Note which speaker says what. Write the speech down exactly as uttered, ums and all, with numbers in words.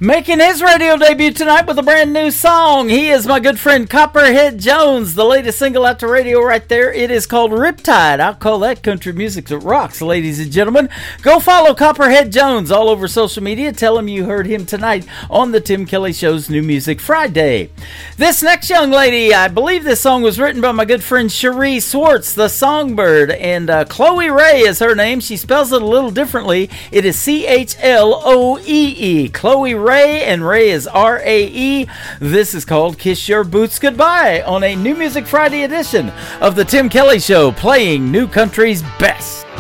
Speaker 1: Making his radio debut tonight with a brand new song, he is my good friend Copperhead Jones. The latest single out to radio right there. It is called Riptide. I'll call that country music that rocks, ladies and gentlemen. Go follow Copperhead Jones all over social media. Tell him you heard him tonight on the Tim Kelly Show's New Music Friday. This next young lady, I believe this song was written by my good friend Cherie Swartz, the Songbird, and uh, Chloe Ray is her name. She spells it a little differently. It is C H L O E E. Chloe Ray. Ray, and Ray is R A E. This is called Kiss Your Boots Goodbye on a New Music Friday edition of the Tim Kelly Show, playing new country's best.